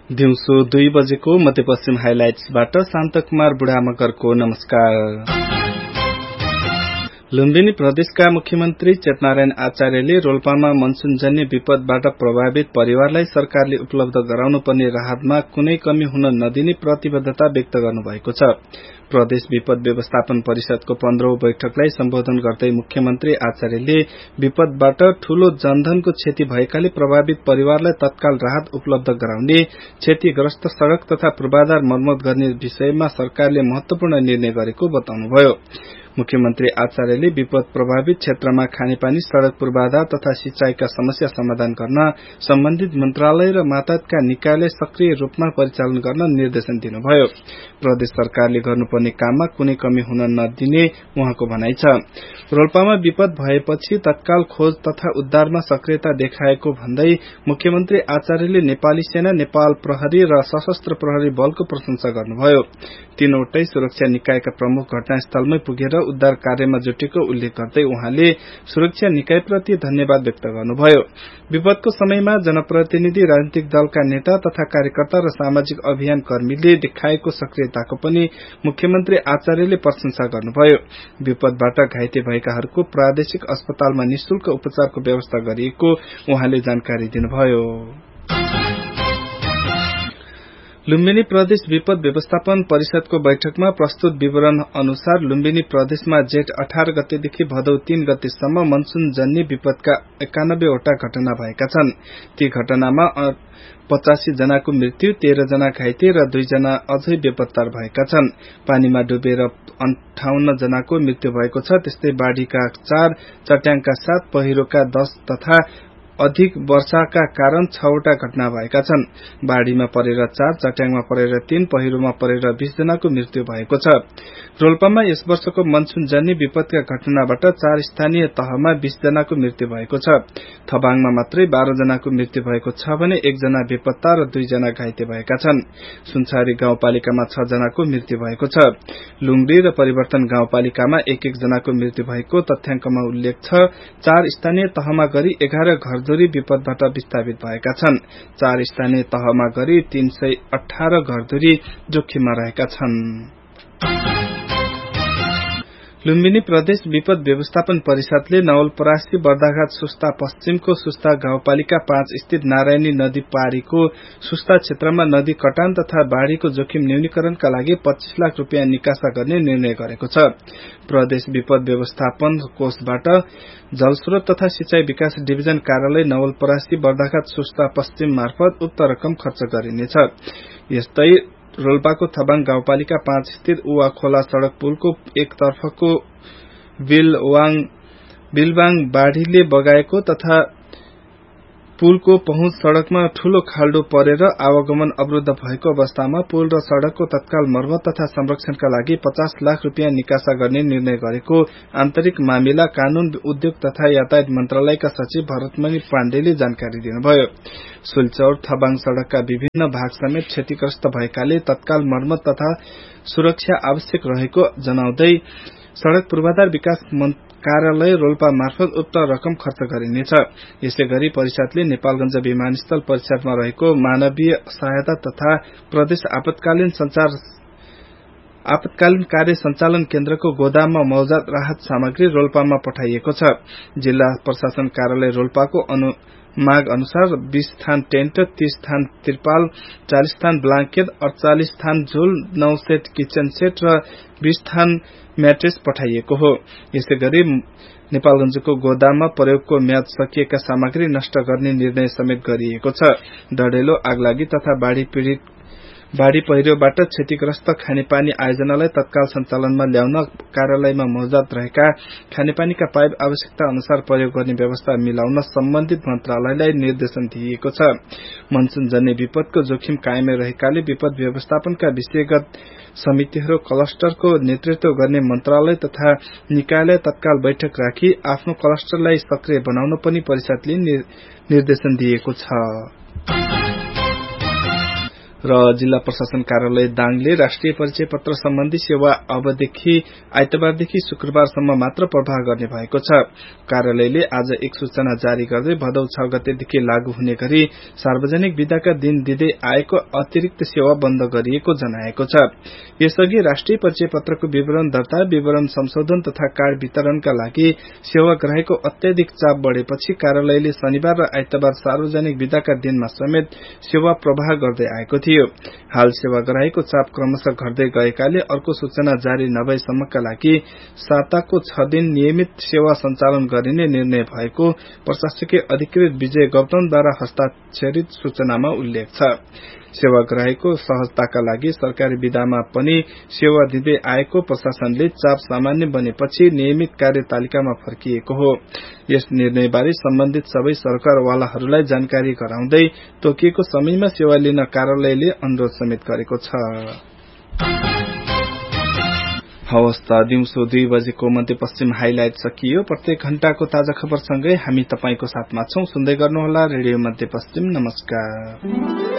दिउँसो 2 बजेको मध्यपश्चिम हाइलाइट्सबाट शान्त कुमार बुढामकरको नमस्कार। लुम्बिनी प्रदेशका मुख्यमन्त्री चेतनारायण आचार्यले रोल्पामा मनसूनजन्य विपदबाट प्रभावित परिवारलाई सरकारले उपलब्ध गराउनु पर्ने राहतमा कुनै कमी हुन नदिने प्रतिबद्धता व्यक्त गर्नुभएको छ। प्रदेश विपद व्यवस्थापन परिषदको 15औं बैठकलाई सम्बोधन गर्दै मुख्यमन्त्री आचार्यले विपदबाट ठूलो जनधनको क्षति भएकाले प्रभावित परिवारलाई तत्काल राहत उपलब्ध गराउने, क्षतिग्रस्त सड़क तथा पूर्वाधार मर्मत गर्ने विषयमा सरकारले महत्वपूर्ण निर्णय गरेको बताउनुभयो। मुख्यमन्त्री आचार्यले विपद प्रभावित क्षेत्रमा खानेपानी, सड़क पूर्वाधार तथा सिंचाईका समस्या समाधान गर्न सम्बन्धित मन्त्रालय र मातहतका निकायलाई सक्रिय रूपमा परिचालन गर्न निर्देशन दिनुभयो। प्रदेश सरकारले गर्नुपर्ने काममा कुनै कमी हुन नदिने उहाँको भनाइ छ। रोल्पामा विपद भएपछि तत्काल खोज तथा उद्धारमा सक्रियता देखाएको भन्दै मुख्यमन्त्री आचार्यले नेपाली सेना, नेपाल प्रहरी र सशस्त्र प्रहरी बलको प्रशंसा गर्नुभयो। तीनवटै सुरक्षा निकायका प्रमुख घटनास्थलमै पुगेर उद्धार कार्यमा जुटेको उल्लेख गर्दै उहाँले सुरक्षा निकायप्रति धन्यवाद व्यक्त गर्नुभयो। विपदको समयमा जनप्रतिनिधि, राजनीतिक दलका नेता तथा कार्यकर्ता र सामाजिक अभियान कर्मीले देखाएको सक्रियताको पनि मुख्यमन्त्री आचार्यले प्रशंसा गर्नुभयो। विपदबाट घाइते भएकाहरूको प्रादेशिक अस्पतालमा निशुल्क उपचारको व्यवस्था गरिएको उहाँले जानकारी दिनुभयो। लुम्बिनी प्रदेश विपद व्यवस्थापन परिषदको बैठकमा प्रस्तुत विवरण अनुसार लुम्बिनी प्रदेशमा जेठ 18 गतेदेखि भदौ 3 गतेसम्म मनसूनजन्य विपदका 91 वटा घटना भएका छन्। ती घटनामा 85 जनाको मृत्यु, 13 जना घाइते र 2 जना अझै बेपत्ता भएका छन्। पानीमा डुबेर 58 जनाको मृत्यु भएको छ। त्यस्तै बाढ़ीका 4, चट्याङका 7, पहिरोका 10 तथा अधिक वर्षाका कारण 6 वटा घटना भएका छन्। बाढ़ीमा परेर 4, चट्याङमा परेर 3, पहिरोमा परेर 20 जनाको मृत्यु भएको छ। रोल्पामा यस वर्षको मनसूनजन्य विपदका घटनाबाट 4 स्थानीय तहमा 20 जनाको मृत्यु भएको छ। थबाङमा मात्रै 12 जनाको मृत्यु भएको छ भने 1 जना बेपत्ता र 2 जना घाइते भएका छन्। सुनसारी गाउँपालिकामा 6 जनाको मृत्यु भएको छ। लुम्बी र परिवर्तन गाउँपालिकामा 1-1 जनाको मृत्यु भएको तथ्याङ्कमा उल्लेख छ। 4 स्थानीय तहमा गरी 11 घरधुरी विपदबाट विस्थापित भएका छन्। 4 स्थानीय तहमा गरी 318 घरधुरी जोखिममा रहेका छन्। लुम्बिनी प्रदेश विपद व्यवस्थापन परिषदले नवलपरासी, बर्दाघाट, सुस्ता पश्चिमको सुस्ता गाउँपालिका 5 स्थित नारायणी नदी पारीको सुस्ता क्षेत्रमा नदी कटान तथा बाढ़ीको जोखिम न्यूनीकरणका लागि 25 लाख रुपियाँ निकासा गर्ने निर्णय गरेको छ। प्रदेश विपद व्यवस्थापन कोषबाट जलस्रोत तथा सिंचाई विकास डिभिजन कार्यालय नवलपरासी, बर्दाघाट, सुस्ता पश्चिम मार्फत उक्त रकम खर्च गरिनेछ। यस्तै रोल्पाको थबाङ गाउँपालिका 5 स्थित उवा खोला सड़क पुलको एक तर्फको बिलबाङ बाढ़ीले बगाएको तथा पुलको पहुँच सड़कमा ठूलो खाल्डो परेर आवागमन अवरुद्ध भएको अवस्थामा पुल र सड़कको तत्काल मर्मत तथा संरक्षणका लागि 50 लाख रुपियाँ निकासा गर्ने निर्णय गरेको आन्तरिक मामिला, कानून, उद्योग तथा यातायात मन्त्रालयका सचिव भरतमणि पाण्डेले जानकारी दिनुभयो। सुलचौर थबाङ सड़कका विभिन्न भाग समेत क्षतिग्रस्त भएकाले तत्काल मर्मत तथा सुरक्षा आवश्यक रहेको जनाउँदै सड़क पूर्वाधार विकास कार्यालय रोल्पा मार्फत उक्त रकम खर्च गरिनेछ। यसैगरी परिषदले नेपालगञ्ज विमानस्थल परिसरमा रहेको मानवीय सहायता तथा प्रदेश आपतकालीन कार्य सञ्चालन केन्द्रको गोदाममा मौजूद राहत सामग्री रोल्पामा पठाइएको छ। जिल्ला प्रशासन कार्यालय रोल्पाको माग अनुसार 20 थान टेन्ट, 30 थान तिरपाल, 40 थान ब्लाङ्केट, 48 थान झोल, 9 सेट किचन सेट र 20 थान म्याट्रेस पठाइएको हो। यसैगरी नेपालगञ्जको गोदाममा प्रयोगको म्याद सकिएका सामग्री नष्ट गर्ने निर्णय समेत गरिएको छ। डढेलो, आगलागी तथा बाढ़ी पहिरोबाट क्षतिग्रस्त खानेपानी आयोजनालाई तत्काल सञ्चालनमा ल्याउन कार्यालयमा मौजूद रहेका खानेपानीका पाइप आवश्यकता अनुसार प्रयोग गर्ने व्यवस्था मिलाउन सम्बन्धित मन्त्रालयलाई निर्देशन दिइएको छ। मनसूनजन्य विपदको जोखिम कायमै रहेकाले विपद व्यवस्थापनका विषयगत समितिहरू क्लस्टरको नेतृत्व गर्ने मन्त्रालय तथा निकायलाई तत्काल बैठक राखी आफ्नो क्लस्टरलाई सक्रिय बनाउन पनि परिषदले निर्देशन दिएको छ। र जिल्ला प्रशासन कार्यालय दाङले राष्ट्रिय परिचय पत्र सम्बन्धी सेवा अबदेखि आइतबारदेखि शुक्रबारसम्म मात्र प्रवाह गर्ने भएको छ। कार्यालयले आज एक सूचना जारी गर्दै भदौ 6 गतेदेखि लागू हुने गरी सार्वजनिक विदाका दिन दिँदै आएको अतिरिक्त सेवा बन्द गरिएको जनाएको छ। यसअघि राष्ट्रिय परिचय पत्रको विवरण दर्ता, विवरण संशोधन तथा कार्ड वितरणका लागि सेवाग्राहीको अत्याधिक चाप बढ़ेपछि कार्यालयले शनिबार र आइतबार सार्वजनिक विदाका दिनमा समेत सेवा प्रवाह गर्दै आएको थियो। हाल सेवाग्राहीको चाप क्रमशः घट्दै गएकाले अर्को सूचना जारी नभएसम्मका लागि साताको 6 दिन नियमित सेवा सञ्चालन गरिने निर्णय भएको प्रशासकीय अधिकृत विजय गौतमद्वारा हस्ताक्षरित सूचनामा उल्लेख छ। सेवाग्राहीको सहजताका लागि सरकारी विधामा पनि सेवा दिँदै आएको प्रशासनले चाप सामान्य बनेपछि नियमित कार्यतालिकामा फर्किएको हो। यस निर्णयबारे सम्बन्धित सबै सरकारवालाहरूलाई जानकारी गराउँदै तोकिएको समयमा सेवा लिन कार्यालयले अनुरोध समेत गरेको छ। हवस् त, दिउँसो 2 बजेको मध्यपश्चिम हाइलाइट सकियो। प्रत्येक घण्टाको ताजा खबरसँगै हामी तपाईंको साथमा छौं। सुन्दै गर्नुहोला रेडियो मध्यपश्चिम। नमस्कार।